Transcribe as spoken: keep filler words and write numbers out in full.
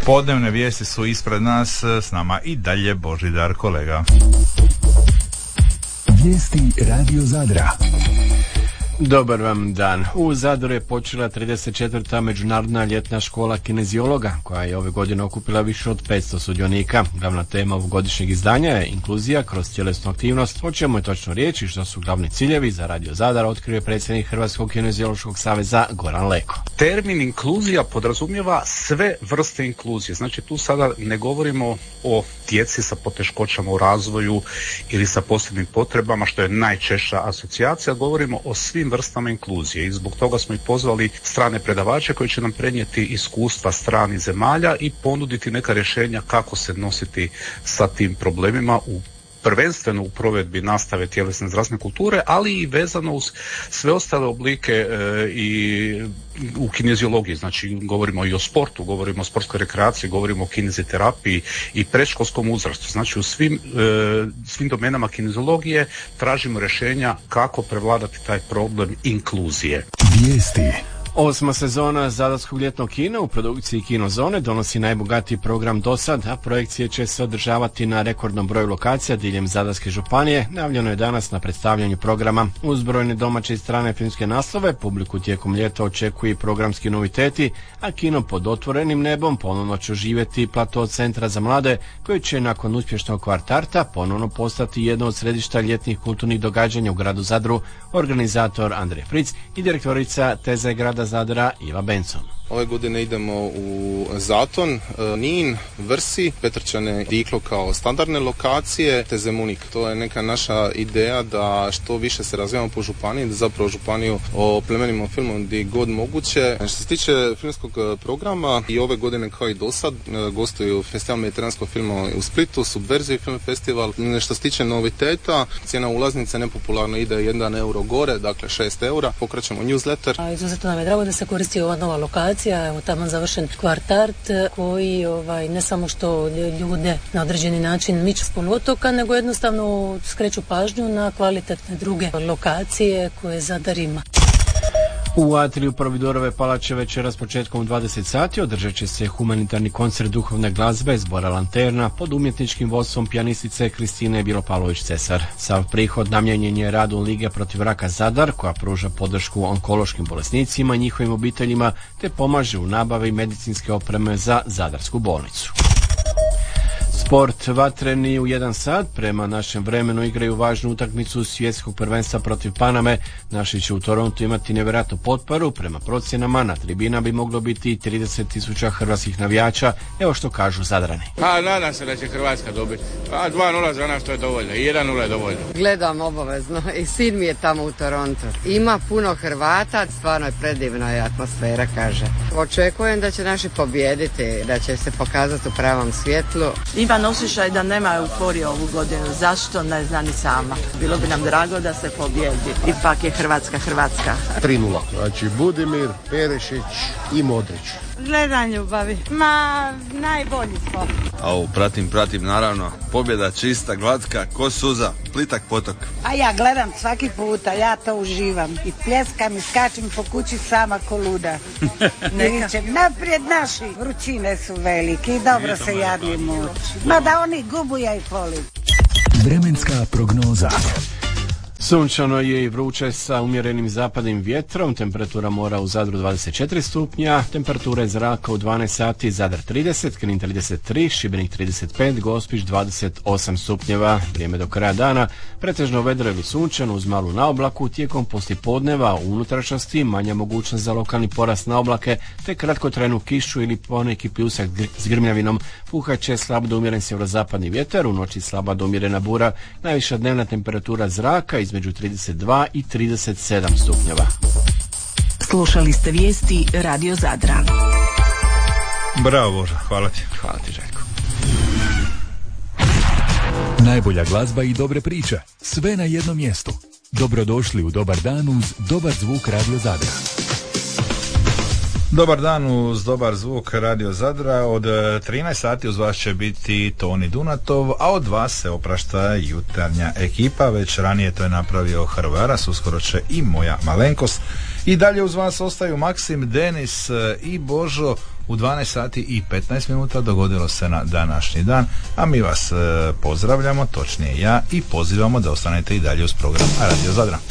Podnevne vijesti su ispred nas, s nama i dalje Božidar kolega. Vijesti Radio Zadra. Dobar vam dan. U Zadru je počela trideset četvrta međunarodna ljetna škola kineziologa, koja je ove godine okupila više od petsto sudionika. Glavna tema ovogodišnjeg izdanja je inkluzija kroz tjelesnu aktivnost. O čemu je točno riječ i što su glavni ciljevi za Radio Zadar otkrio je predsjednik Hrvatskog kineziološkog saveza Goran Leko. Termin inkluzija podrazumijeva sve vrste inkluzije. Znači tu sada ne govorimo o djeci sa poteškoćama u razvoju ili sa posebnim potrebama, što je najčešća asocijacija, govorimo o svim vrstama inkluzije i zbog toga smo i pozvali strane predavače koji će nam prenijeti iskustva stranih zemalja i ponuditi neka rješenja kako se nositi sa tim problemima u prvenstveno u provedbi nastave tjelesne zdravstvene kulture, ali i vezano uz sve ostale oblike e, i u kineziologiji. Znači govorimo i o sportu, govorimo o sportskoj rekreaciji, govorimo o kineziterapiji i predškolskom uzrastu. Znači u svim, e, svim domenama kineziologije tražimo rješenja kako prevladati taj problem inkluzije. Vijesti. Osma sezona Zadarskog ljetnog kina u produkciji Kinozone donosi najbogatiji program do sad, a projekcije će se održavati na rekordnom broju lokacija diljem Zadarske županije. Najavljeno je danas na predstavljanju programa. Uz brojne domaće i strane filmske naslove, publiku tijekom ljeta očekuju i programski noviteti, a kino pod otvorenim nebom ponovno će oživjeti plato Centra za mlade, koji će nakon uspješnog kvartarta ponovno postati jedno od središta ljetnih kulturnih događanja u gradu Zadru, organizator Andrej Fric i direktorica Teze grada Zadra Iva Benson. Ove godine idemo u Zaton, Nin, Vrsi, Petrčane, Diklo kao standardne lokacije, te Zemunik. To je neka naša ideja da što više se razvijamo po županiji, da zapravo županiju oplemenimo filmom gdje god moguće. Što se tiče filmskog programa, i ove godine kao i do sad gostuju Festival mediteranskog filma u Splitu, Subverziji film festival. Što se tiče noviteta, cijena ulaznice nepopularno ide jedan euro gore, dakle šest eura. Pokrećemo newsletter. Izuzetno nam je drago da se koristi ova nova lokacija. Evo tamo završen kvartart koji ovaj, ne samo što ljude na određeni način miču s poluotoka, nego jednostavno skreću pažnju na kvalitetne druge lokacije koje Zadar ima. U atriju Providorove palače večeras početkom u dvadeset sati održat će se humanitarni koncert duhovne glazbe Zbora Lanterna pod umjetničkim vodstvom pijanistice Kristine Bilopalović-Cesar. Sav prihod namijenjen je radu Lige protiv raka Zadar, koja pruža podršku onkološkim bolesnicima i njihovim obiteljima, te pomaže u nabavi medicinske opreme za Zadarsku bolnicu. Sport vatreni u jedan sat prema našem vremenu igraju važnu utakmicu svjetskog prvenstva protiv Paname. Naši će u Torontu imati nevjerojatnu potporu. Prema procjenama na tribina bi moglo biti trideset tisuća hrvatskih navijača. Evo što kažu Zadrani. Pa nadam se da će Hrvatska dobiti. Pa dva nula za nas to je dovoljno. I jedan nula je dovoljno. Gledam obavezno i sin mi je tamo u Torontu. Ima puno Hrvata, stvarno je predivna je atmosfera, kaže. Očekujem da će naši pobijediti, da će se pokazati u pravom svjetlu. Imam osjećaj da nema euforije ovu godinu. Zašto? Ne znam ni sama. Bilo bi nam drago da se pobjedi. Ipak je Hrvatska Hrvatska. tri nula. Znači Budimir, Perešić i Modrić. Gledam ljubavi. Ma, najbolji smo. Au, pratim, pratim, naravno. Pobjeda čista, glatka, ko suza, plitak potok. A ja gledam svaki puta, ja to uživam. I pljeskam i skačem po kući sama ko luda. Neka. Naprijed naši. Vrućine su velike i dobro se jadni moći. Ma da oni gubu ja ih volim. Vremenska prognoza. Sunčano je i vruće sa umjerenim zapadnim vjetrom, temperatura mora u Zadru dvadeset četiri stupnja, temperatura zraka u dvanaest sati Zadar trideset, Knin trideset tri, Šibenik trideset pet, Gospić dvadeset osam stupnjeva. Vrijeme do kraja dana pretežno vedro ili sunčano uz malu naoblaku, tijekom poslijepodneva u unutrašnjosti manja mogućnost za lokalni porast na oblake, te kratkotrajnu kišu ili poneki pljusak s grmljavinom. Puhat će slab do umjeren sjeverozapadni vjetar, u noći slaba do umjerena bura, najviša dnevna temperatura zraka između trideset dva i trideset sedam stupnjeva. Slušali ste vijesti Radio Zadra. Bravo Boža, hvala ti. Hvala ti, Željko. Najbolja glazba i dobre priče, sve na jednom mjestu. Dobrodošli u Dobar dan uz Dobar zvuk Radio Zadra. Dobar dan uz Dobar zvuk Radio Zadra. Od trinaest sati uz vas će biti Toni Dunatov, a od vas se oprašta jutarnja ekipa. Već ranije to je napravio Hrvaras, uskoro će i moja malenkost. I dalje uz vas ostaju Maksim, Denis i Božo u dvanaest sati i petnaest minuta dogodilo se na današnji dan, a mi vas e, pozdravljamo, točnije ja, i pozivamo da ostanete i dalje uz program Radio Zadra.